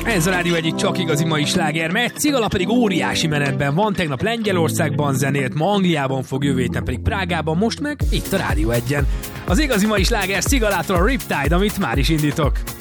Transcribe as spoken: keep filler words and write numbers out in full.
Ez a Rádió egyik csak igazi mai sláger, mert Cigala pedig óriási menetben van, tegnap Lengyelországban zenélt, ma Angliában fog, jövő héten pedig Prágában, most meg itt a Rádió egyen. Az igazi mai sláger Cigalától a Riptide, amit már is indítok.